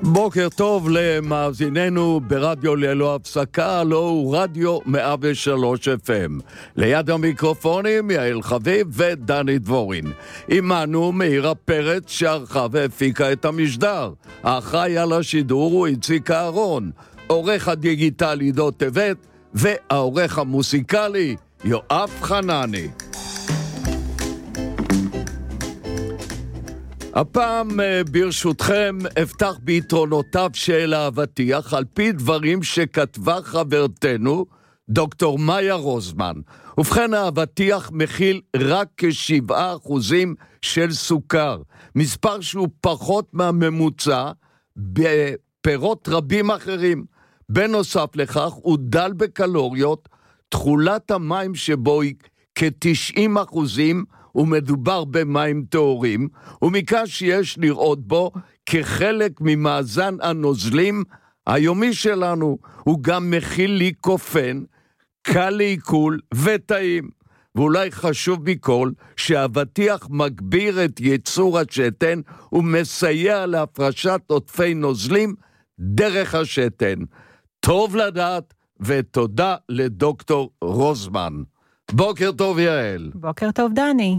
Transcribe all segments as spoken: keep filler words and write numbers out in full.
בוקר טוב למאזיננו ברדיו ללא הפסקה, לא הוא רדיו מאה ושלוש אף אם. ליד המיקרופונים יעל חביב ודני דבורין. עמנו מאירה פרץ שערכה והפיקה את המשדר. האחראי על השידור הוא איציק אהרון. עורך הדיגיטלי דו טבת והעורך המוסיקלי יואב חנני. הפעם ברשותכם אפתח ביתרונותיו של האבטיח על פי דברים שכתבה חברתנו דוקטור מאיה רוזמן. ובכן, האבטיח מכיל רק כשבעה אחוזים של סוכר, מספר שהוא פחות מהממוצע בפירות רבים אחרים. בנוסף לכך הוא דל בקלוריות, תכולת המים שבו היא כ-תשעים אחוזים, ומדובר במים טהורים, ומכאן שיש לראות בו כחלק ממאזן הנוזלים היומי שלנו. הוא גם מכיל ליקופן, קל לעיכול וטעים. ואולי חשוב מכל, שהאבטיח מגביר את ייצור השתן ומסייע להפרשת עודפי נוזלים דרך השתן. טוב לדעת, ותודה לדוקטור רוזמן. בוקר טוב יעל. בוקר טוב דני.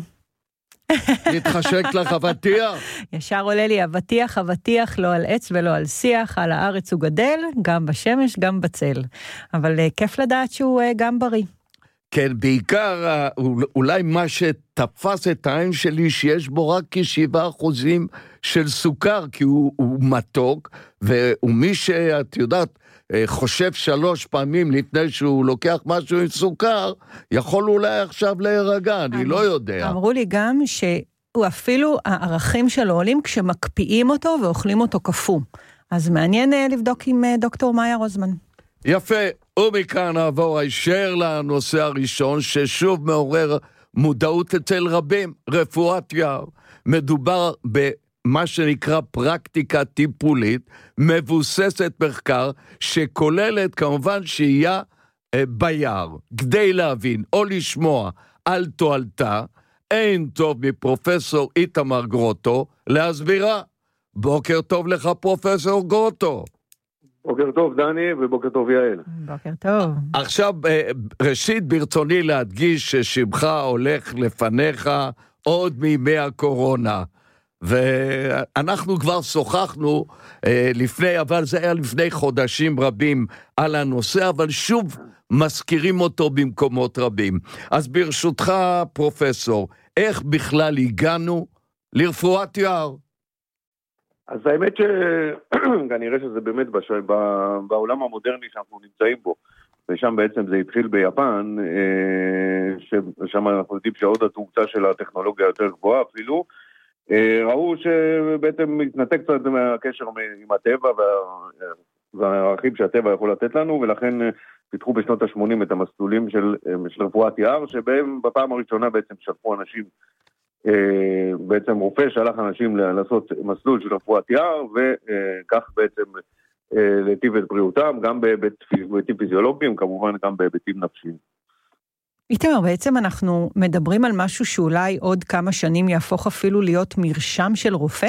מתחשק לך אבטיח? ישר עולה לי אבטיח, אבטיח לא על עץ ולא על שיח, על הארץ הוא גדל, גם בשמש, גם בצל. אבל כיף לדעת שהוא גם בריא. כן, בעיקר אולי מה שתפס את העין שלי שיש בו רק כשבעה אחוזים של סוכר, כי הוא, הוא מתוק, ומי שאת יודעת, חושב שלוש פעמים לפני שהוא לוקח משהו עם סוכר, יכול אולי עכשיו להירגע, אני לא יודע. אמרו לי גם שהוא אפילו, הערכים שלו עולים כשמקפיאים אותו ואוכלים אותו קפוא. אז מעניין לבדוק עם דוקטור מאיה רוזמן. יפה, ומכאן נעבור הישר לנושא הראשון, ששוב מעורר מודעות אצל רבים, רפואת יער. מדובר ב... מה שנקרא פרקטיקה טיפולית, מבוססת מחקר, שכוללת כמובן שהייה אה, ביער, כדי להבין או לשמוע על תועלתה, אין טוב מפרופסור איתמר גרוטו להסבירה. בוקר טוב לך פרופסור גרוטו. בוקר טוב דני ובוקר טוב יעל. בוקר טוב. עכשיו, אה, ראשית ברצוני להדגיש ששמך הולך לפניך עוד מימי הקורונה. ואנחנו כבר שוחחנו אה, לפני, אבל זה היה לפני חודשים רבים על הנושא, אבל שוב מזכירים אותו במקומות רבים. אז ברשותך פרופסור, איך בכלל הגענו לרפואת יער? אז האמת שכנראה שזה באמת בש... בעולם המודרני שאנחנו נמצאים בו, ושם בעצם זה התחיל ביפן, ששם אנחנו יודעים שעוד התאוצה של הטכנולוגיה יותר גבוהה אפילו, ראו שבעצם מתנתק קצת מהקשר עם הטבע והערכים שהטבע יכול לתת לנו, ולכן פיתחו בשנות ה-שמונים את המסלולים של, של רפואת יער, שבהם בפעם הראשונה בעצם שלחו אנשים, בעצם רופא שלח אנשים לעשות מסלול של רפואת יער, וכך בעצם להיטיב את בריאותם, גם בהיבטים פיזיולוגיים, כמובן גם בהיבטים נפשיים. איתמר, בעצם אנחנו מדברים על משהו שאולי עוד כמה שנים יהפוך אפילו להיות מרשם של רופא?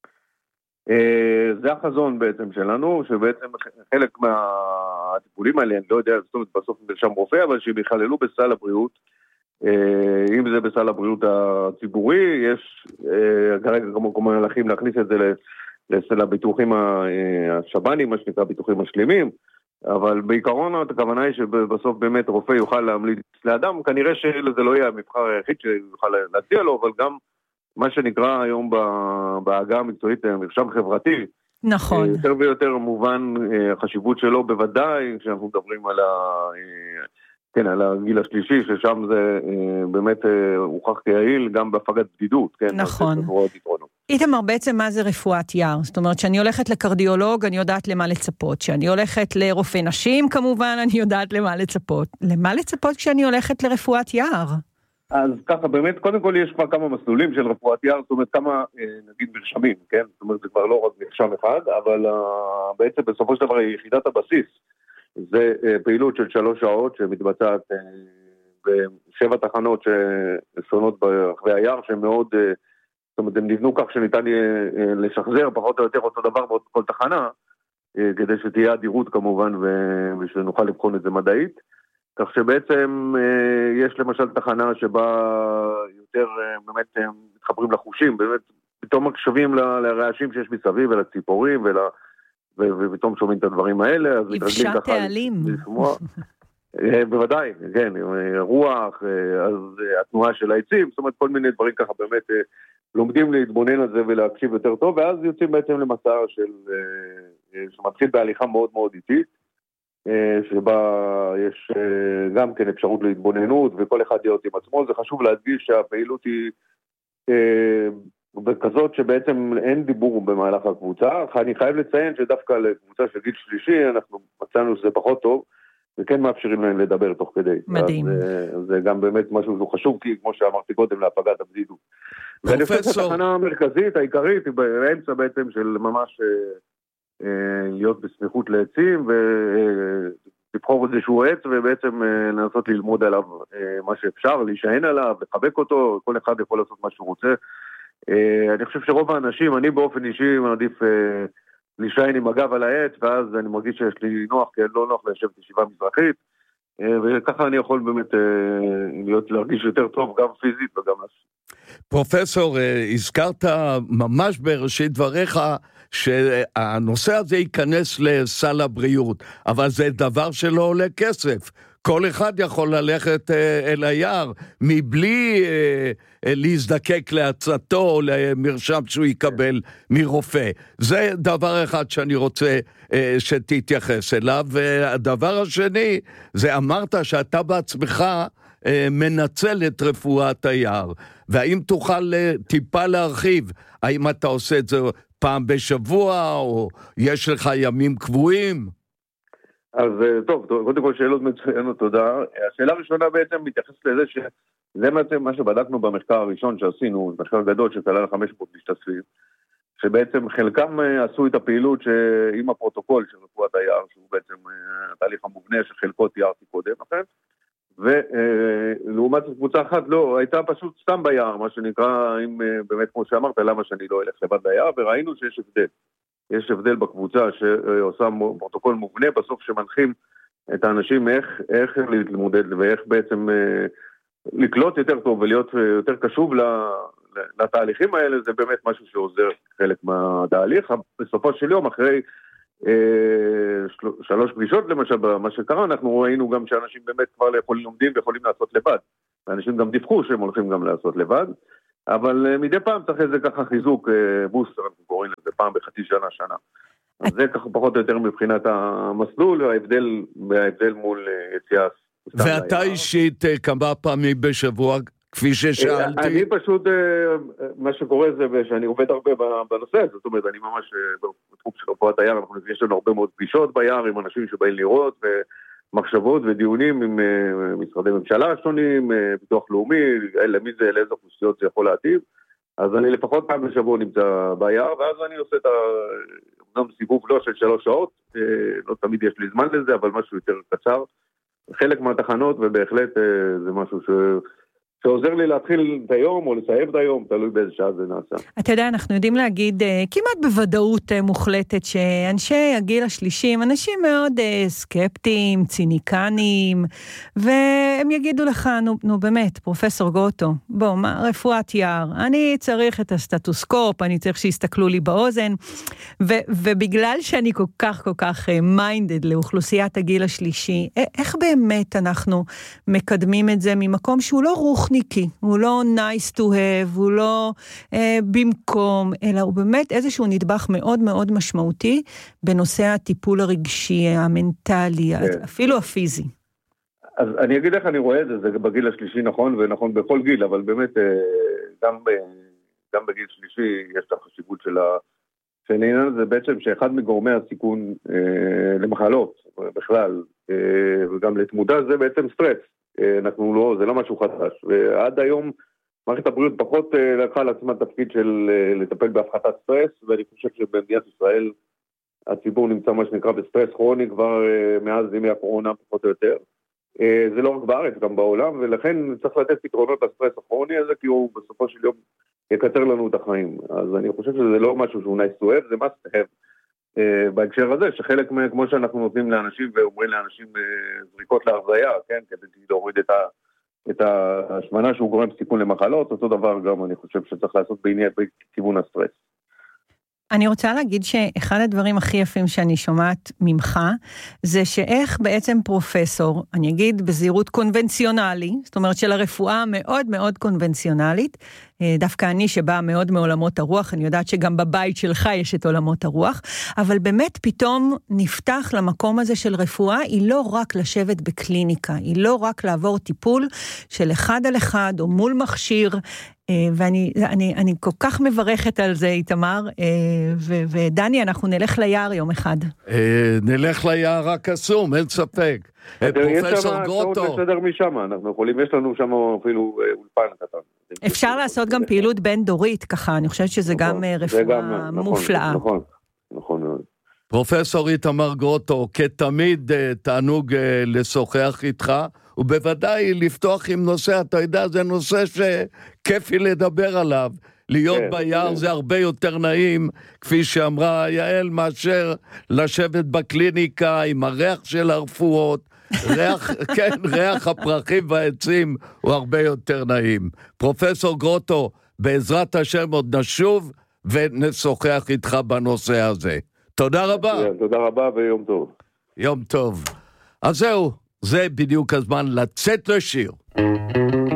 זה החזון בעצם שלנו, שבעצם חלק מהטיפולים האלה, אני לא יודע, זאת אומרת בסוף מרשם רופא, אבל שהם יכללו בסל הבריאות, אם זה בסל הבריאות הציבורי, יש כרגע כמו מלכים להכניס את זה לסל הביטוחים השב"נים, מה שנקרא ביטוחים משלימים, אבל בעיקרון הכוונה היא שבסוף באמת רופא יוכל להמליץ לאדם, כנראה שזה לא יהיה המבחר היחיד שיוכל להציע לו, אבל גם מה שנקרא היום בהגה המקצועית מרשם חברתי. נכון. יותר ויותר מובן החשיבות שלו, בוודאי כשאנחנו מדברים על, ה, כן, על הגיל השלישי, ששם זה באמת הוכח כיעיל גם בהפגת בדידות. כן, נכון. איתמר, בעצם מה זה רפואת יער? זאת אומרת, שאני הולכת לקרדיולוג, אני יודעת למה לצפות. שאני הולכת לרופא נשים, כמובן, אני יודעת למה לצפות. למה לצפות כשאני הולכת לרפואת יער? אז ככה, באמת, קודם כל יש כבר כמה מסלולים של רפואת יער, זאת אומרת, כמה, נגיד, מרשמים, כן? זאת אומרת, זה כבר לא רק מרשם אחד, אבל בעצם בסופו של דבר יחידת הבסיס, זה פעילות של שלוש שעות שמתבצעת בשבע תחנות שונות ברחבי היער, שהן מאוד זאת אומרת, הם נבנו כך שניתן לשחזר פחות או יותר אותו דבר בכל תחנה, כדי שתהיה אדירות כמובן, ושנוכל לבחון את זה מדעית. כך שבעצם יש למשל תחנה שבה יותר באמת מתחברים לחושים, באמת פתאום מקשבים לרעשים שיש מסביב ולציפורים, ופתאום שומעים את הדברים האלה, אז מתרגלים ככה תעלים. לשמוע. בוודאי, כן, רוח, אז התנועה של העצים, זאת אומרת כל מיני דברים ככה באמת לומדים להתבונן על זה ולהקשיב יותר טוב, ואז יוצאים בעצם למסע של, שמתחיל בהליכה מאוד מאוד איטית, שבה יש גם כן אפשרות להתבוננות, וכל אחד להיות עם עצמו. זה חשוב להדגיש שהפעילות היא כזאת שבעצם אין דיבור במהלך הקבוצה. אני חייב לציין שדווקא לקבוצה של גיל שלישי, אנחנו מצאנו שזה פחות טוב, וכן מאפשרים להם לדבר תוך כדי. מדהים. אז זה גם באמת משהו חשוב, כי כמו שאמרתי קודם, להפגת הבדידות. ואני חושב שהתחנה המרכזית, העיקרית, היא באמצע בעצם של ממש להיות בסמיכות לעצים, ולבחור איזשהו עץ, ובעצם לנסות ללמוד עליו מה שאפשר, להישען עליו, לחבק אותו, כל אחד יכול לעשות מה שהוא רוצה. אני חושב שרוב האנשים, אני באופן אישי מעדיף להישען עם הגב על העץ, ואז אני מרגיש שיש לי נוח, כי לא נוח לשבת ישיבה מזרחית, וככה אני יכול באמת להיות, להרגיש יותר טוב, גם פיזית וגם נפשית. פרופסור, הזכרת ממש בראשית דבריך, שהנושא הזה ייכנס לסל הבריאות, אבל זה דבר שלא עולה כסף. כל אחד יכול ללכת אל היער, מבלי להזדקק להצעתו או למרשם שהוא יקבל מרופא. זה דבר אחד שאני רוצה שתתייחס אליו. והדבר השני, זה אמרת שאתה בעצמך מנצל את רפואת היער. והאם תוכל טיפה להרחיב, האם אתה עושה את זה פעם בשבוע, או יש לך ימים קבועים? אז טוב, קודם כל שאלות מצוינות, תודה. השאלה הראשונה בעצם מתייחסת לזה שזה בעצם מה שבדקנו במחקר הראשון שעשינו, מחקר גדול שכלל חמש מאות משתתפים, שבעצם חלקם עשו את הפעילות עם הפרוטוקול של רפואת היער, שהוא בעצם התהליך המובנה שחלקו תיארתי קודם, לכן, ולעומת קבוצה אחת לא, הייתה פשוט סתם ביער, מה שנקרא, אם באמת כמו שאמרת, למה שאני לא אלך לבד ליער, וראינו שיש הבדל. יש הבדל בקבוצה שעושה פרוטוקול מובנה, בסוף שמנחים את האנשים איך, איך להתמודד ואיך בעצם אה, לקלוט יותר טוב ולהיות יותר קשוב לתהליכים האלה, זה באמת משהו שעוזר חלק מהתהליך. בסופו של יום, אחרי אה, של, שלוש פגישות למשל, מה שקרה, אנחנו ראינו גם שאנשים באמת כבר יכולים לומדים ויכולים לעשות לבד. ואנשים גם דיווחו שהם הולכים גם לעשות לבד. אבל מדי פעם צריך איזה ככה חיזוק, בוסטר, אנחנו קוראים לזה פעם בחצי שנה, שנה. אז זה ככה פחות או יותר מבחינת המסלול, וההבדל, וההבדל מול יציאה. ואתה אישית כמה פעמים בשבוע, כפי ששאלתי? אני פשוט, מה שקורה זה שאני עובד הרבה בנושא הזה, זאת אומרת, אני ממש בתחום של רפואת היער, אנחנו יש לנו הרבה מאוד פגישות ביער עם אנשים שבאים לראות, מחשבות ודיונים עם משרדי ממשלה שונים, ביטוח לאומי, למי זה, לאיזה אוכלוסיות זה יכול להתאים. אז אני לפחות פעם בשבוע נמצא ביער, ואז אני עושה את הסיבוב לא של שלוש שעות, לא תמיד יש לי זמן לזה, אבל משהו יותר קצר. חלק מהתחנות, ובהחלט זה משהו ש... שעוזר לי להתחיל את היום או לסייב את היום, תלוי באיזה שעה זה נעשה. אתה יודע, אנחנו יודעים להגיד כמעט בוודאות מוחלטת שאנשי הגיל השלישי הם אנשים מאוד סקפטיים, ציניקנים, והם יגידו לך, נו, נו באמת, פרופסור גוטו, בוא, מה, רפואת יער, אני צריך את הסטטוסקופ, אני צריך שיסתכלו לי באוזן, ו- ובגלל שאני כל כך כל כך מיינדד לאוכלוסיית הגיל השלישי, איך באמת אנחנו מקדמים את זה ממקום שהוא לא רוח ניקי, הוא לא nice to have, הוא לא אה, במקום, אלא הוא באמת איזשהו נדבך מאוד מאוד משמעותי בנושא הטיפול הרגשי, המנטלי, כן. אפילו הפיזי. אז אני אגיד איך אני רואה את זה, זה בגיל השלישי נכון, ונכון בכל גיל, אבל באמת אה, גם, גם בגיל שלישי יש את החשיבות של ה... שלעניין הזה בעצם שאחד מגורמי הסיכון אה, למחלות בכלל, אה, וגם לתמודה זה בעצם סטרס. אנחנו לא, זה לא משהו חדש, ועד היום מערכת הבריאות פחות לקחה לעצמה תפקיד של לטפל בהפחתת סטרס, ואני חושב שבמדינת ישראל הציבור נמצא מה שנקרא בסטרס כרוני כבר מאז ימי הקורונה פחות או יותר. זה לא רק בארץ, גם בעולם, ולכן צריך לתת פתרונות לסטרס הכרוני הזה, כי הוא בסופו של יום יקצר לנו את החיים. אז אני חושב שזה לא משהו שהוא nice to have, זה must have. Uh, בהקשר הזה, שחלק כמו שאנחנו נותנים לאנשים ואומרים לאנשים uh, זריקות להרזיה, כן, כדי להוריד את, ה, את ההשמנה שהוא גורם סיכון למחלות, אותו דבר גם אני חושב שצריך לעשות בעניין בכיוון הסטרס. אני רוצה להגיד שאחד הדברים הכי יפים שאני שומעת ממך, זה שאיך בעצם פרופסור, אני אגיד בזהירות קונבנציונלי, זאת אומרת של הרפואה מאוד מאוד קונבנציונלית, דווקא אני שבאה מאוד מעולמות הרוח, אני יודעת שגם בבית שלך יש את עולמות הרוח, אבל באמת פתאום נפתח למקום הזה של רפואה, היא לא רק לשבת בקליניקה, היא לא רק לעבור טיפול של אחד על אחד או מול מכשיר, ואני אני, אני כל כך מברכת על זה, איתמר, ו, ודני, אנחנו נלך ליער יום אחד. נלך ליער הקסום, אין ספק. פרופסור גרוטו. יש שם בסדר משם, אנחנו יכולים, יש לנו שם אפילו אולפן קטן. אפשר לעשות גם פעילות בין דורית, ככה, אני חושבת שזה גם רפואה מופלאה. נכון, נכון מאוד. פרופסור איתמר גרוטו, כתמיד תענוג לשוחח איתך, ובוודאי לפתוח עם נושא, אתה יודע, זה נושא שכיפי לדבר עליו, להיות כן, ביער כן. זה הרבה יותר נעים, כפי שאמרה יעל, מאשר לשבת בקליניקה עם הריח של הרפואות, ריח, כן, ריח הפרחים והעצים הוא הרבה יותר נעים. פרופסור גרוטו, בעזרת השם עוד נשוב ונשוחח איתך בנושא הזה. תודה רבה. תודה רבה ויום טוב. יום טוב. אז זהו, זה בדיוק הזמן לצאת לשיר.